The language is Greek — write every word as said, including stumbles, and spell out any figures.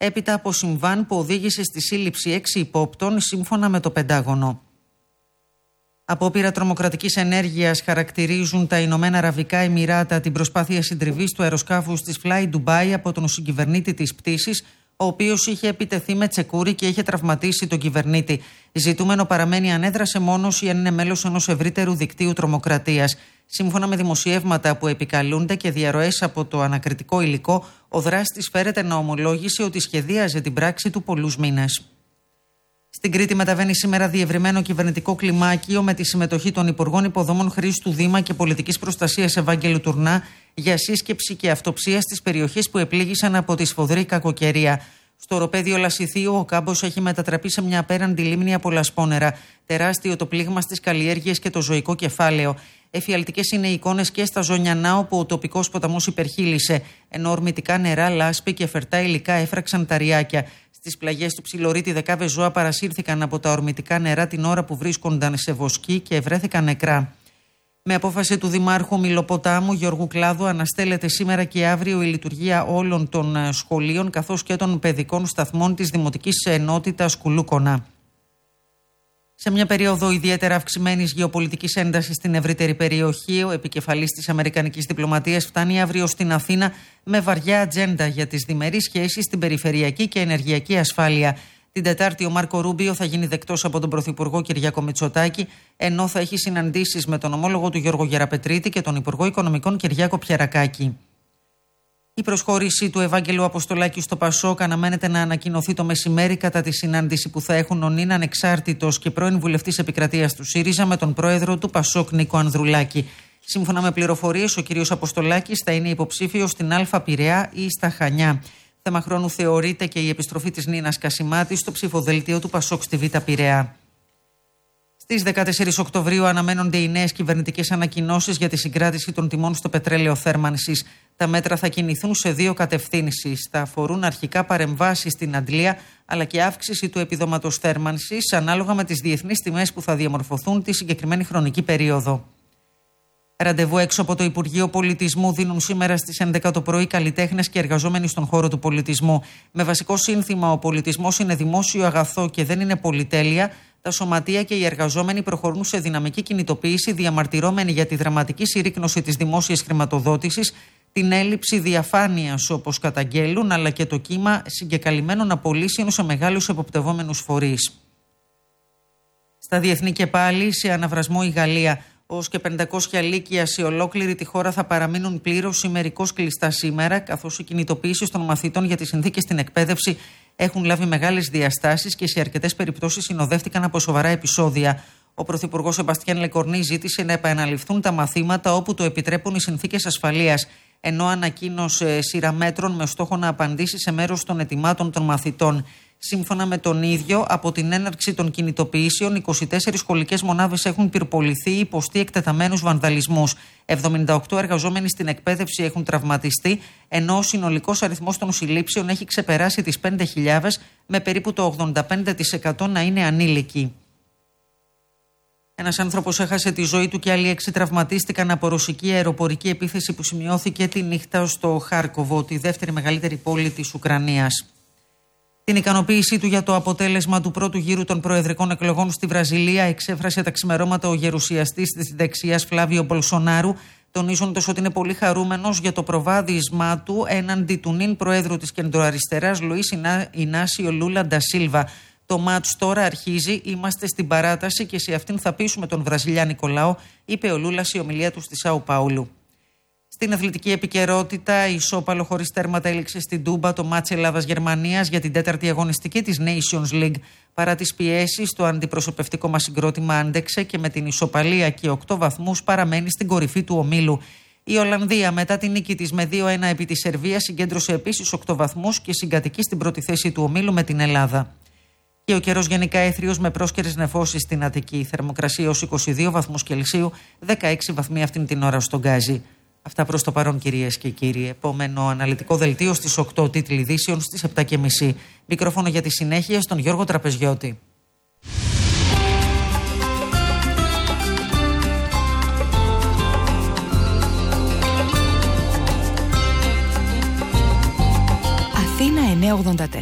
έπειτα από συμβάν που οδήγησε στη σύλληψη έξι υπόπτων, σύμφωνα με το Πεντάγωνο. Απόπειρα τρομοκρατικής ενέργειας χαρακτηρίζουν τα Ηνωμένα Αραβικά Εμιράτα την προσπάθεια συντριβής του αεροσκάφους της Fly Dubai από τον συγκυβερνήτη της πτήσης, ο οποίος είχε επιτεθεί με τσεκούρι και είχε τραυματίσει τον κυβερνήτη. Ζητούμενο παραμένει αν έδρασε μόνος ή αν είναι μέλος ενός ευρύτερου δικτύου τρομοκρατίας. Σύμφωνα με δημοσιεύματα που επικαλούνται και διαρροές από το ανακριτικό υλικό, ο δράστης φέρεται να ομολόγησε ότι σχεδίαζε την πράξη του πολλούς μήνες. Στην Κρήτη μεταβαίνει σήμερα διευρυμένο κυβερνητικό κλιμάκιο με τη συμμετοχή των Υπουργών Υποδομών Χρήστου Δήμα και Πολιτικής Προστασίας Ευάγγελου Τουρνά για σύσκεψη και αυτοψία στις περιοχές που επλήγησαν από τη σφοδρή κακοκαιρία. Στο οροπέδιο Λασιθίου, ο κάμπος έχει μετατραπεί σε μια απέραντη λίμνη από λασπόνερα. Τεράστιο το πλήγμα στις καλλιέργειες και το ζωικό κεφάλαιο. Εφιαλτικές είναι οι εικόνες και στα Ζωνιανά, όπου ο τοπικός ποταμός υπερχείλησε, ενώ ορμητικά νερά, λάσπη και φερτά υλικά έφραξαν τα ριάκια. Στις πλαγιές του Ψιλορίτη, δεκάδες ζώα παρασύρθηκαν από τα ορμητικά νερά την ώρα που βρίσκονταν σε βοσκή και βρέθηκαν νεκρά. Με απόφαση του Δημάρχου Μιλοποτάμου Γιώργου Κλάδου, αναστέλλεται σήμερα και αύριο η λειτουργία όλων των σχολείων καθώς και των παιδικών σταθμών της Δημοτικής Ενότητας Κουλούκονα. Σε μια περίοδο ιδιαίτερα αυξημένης γεωπολιτικής έντασης στην ευρύτερη περιοχή, ο επικεφαλής της Αμερικανικής διπλωματίας φτάνει αύριο στην Αθήνα με βαριά ατζέντα για τις διμερείς σχέσεις στην περιφερειακή και ενεργειακή ασφάλεια. Την Τετάρτη ο Μάρκο Ρούμπιο θα γίνει δεκτός από τον Πρωθυπουργό Κυριάκο Μητσοτάκη, ενώ θα έχει συναντήσεις με τον ομόλογο του Γιώργο Γεραπετρίτη και τον Υπουργό Οικονομικών Κυριάκο Πιερακάκη. Η προσχώρηση του Ευάγγελου Αποστολάκη στο Πασόκ αναμένεται να ανακοινωθεί το μεσημέρι κατά τη συνάντηση που θα έχουν ο νυν ανεξάρτητος και πρώην βουλευτής επικρατείας του ΣΥΡΙΖΑ με τον πρόεδρο του Πασόκ Νίκο Ανδρουλάκη. Σύμφωνα με πληροφορίες, ο κ. Αποστολάκης θα είναι υποψήφιος στην Α Πειραιά ή στα Χανιά. Θέμα χρόνου θεωρείται και η επιστροφή της Νίνας Κασιμάτη στο ψηφοδέλτιο του Πασόκ στη Β' Πειραιά. Στις δεκατέσσερις Οκτωβρίου αναμένονται οι νέες κυβερνητικές ανακοινώσεις για τη συγκράτηση των τιμών στο πετρέλαιο θέρμανσης. Τα μέτρα θα κινηθούν σε δύο κατευθύνσεις. Θα αφορούν αρχικά παρεμβάσεις στην αντλία, αλλά και αύξηση του επιδόματος θέρμανσης ανάλογα με τις διεθνείς τιμές που θα διαμορφωθούν τη συγκεκριμένη χρονική περίοδο. Ραντεβού έξω από το Υπουργείο Πολιτισμού δίνουν σήμερα στις έντεκα το πρωί καλλιτέχνες και εργαζόμενοι στον χώρο του πολιτισμού. Με βασικό σύνθημα «Ο πολιτισμός είναι δημόσιο αγαθό και δεν είναι πολυτέλεια», τα σωματεία και οι εργαζόμενοι προχωρούν σε δυναμική κινητοποίηση, διαμαρτυρώμενοι για τη δραματική συρρίκνωση της δημόσιας χρηματοδότησης, την έλλειψη διαφάνειας όπως καταγγέλουν, αλλά και το κύμα συγκεκαλυμμένων απολύσεων σε μεγάλους εποπτευόμενους φορείς. Στα διεθνή και πάλι, σε αναβρασμό η Γαλλία. Ως και πεντακόσια λύκεια σε ολόκληρη τη χώρα θα παραμείνουν πλήρως ή μερικώς κλειστά σήμερα, καθώς οι κινητοποιήσεις των μαθητών για τις συνθήκες στην εκπαίδευση έχουν λάβει μεγάλες διαστάσεις και σε αρκετές περιπτώσεις συνοδεύτηκαν από σοβαρά επεισόδια. Ο Πρωθυπουργός Σεμπαστιάν Λεκορνή ζήτησε να επαναληφθούν τα μαθήματα όπου το επιτρέπουν οι συνθήκες ασφαλείας, ενώ ανακοίνωσε σειρά μέτρων με στόχο να απαντήσει σε μέρος των αιτημάτων των μαθητών. Σύμφωνα με τον ίδιο, από την έναρξη των κινητοποιήσεων, είκοσι τέσσερις σχολικές μονάδες έχουν πυρποληθεί ή υποστεί εκτεταμένους βανδαλισμούς. εβδομήντα οκτώ εργαζόμενοι στην εκπαίδευση έχουν τραυματιστεί, ενώ ο συνολικός αριθμός των συλλήψεων έχει ξεπεράσει τις πέντε χιλιάδες, με περίπου το ογδόντα πέντε τοις εκατό να είναι ανήλικοι. Ένας άνθρωπος έχασε τη ζωή του και άλλοι έξι τραυματίστηκαν από ρωσική αεροπορική επίθεση που σημειώθηκε τη νύχτα στο Χάρκοβο, τη δεύτερη μεγαλύτερη πόλη της Ουκρανίας. Την ικανοποίησή του για το αποτέλεσμα του πρώτου γύρου των προεδρικών εκλογών στη Βραζιλία εξέφρασε τα ξημερώματα ο γερουσιαστής της δεξιάς Φλάβιο Μπολσονάρου, τονίζοντας ότι είναι πολύ χαρούμενος για το προβάδισμά του έναντι του νυν προέδρου της κεντροαριστεράς Λουίς Ινάσιο Λούλα ντα Σίλβα. Το μάτς τώρα αρχίζει, είμαστε στην παράταση και σε αυτήν θα πείσουμε τον βραζιλιάνικο λαό, είπε ο Λούλα σε ομιλία του στη Σάου Πάουλου. Στην αθλητική επικαιρότητα, ισόπαλο χωρίς τέρματα έληξε στην Τούμπα το μάτς Ελλάδας-Γερμανίας για την τέταρτη αγωνιστική της Nations League. Παρά τις πιέσεις, το αντιπροσωπευτικό μας συγκρότημα άντεξε και με την ισοπαλία και οκτώ βαθμούς παραμένει στην κορυφή του ομίλου. Η Ολλανδία, μετά την νίκη της με δύο ένα επί της Σερβίας, συγκέντρωσε επίσης οκτώ βαθμούς και συγκατοικεί στην πρώτη θέση του ομίλου με την Ελλάδα. Και ο καιρός γενικά έθριος με πρόσκαιρες νεφώσεις στην Αττική. Η θερμοκρασία ως είκοσι δύο βαθμούς Κελσίου, δεκαέξι βαθμοί αυτήν την ώρα στον Γκάζι. Αυτά προς το παρόν, κυρίες και κύριοι. Επόμενο αναλυτικό δελτίο στις οκτώ, τίτλοι ειδήσεων στις επτά και μισή. Μικρόφωνο για τη συνέχεια στον Γιώργο Τραπεζιώτη. Αθήνα εννιακόσια ογδόντα τέσσερα.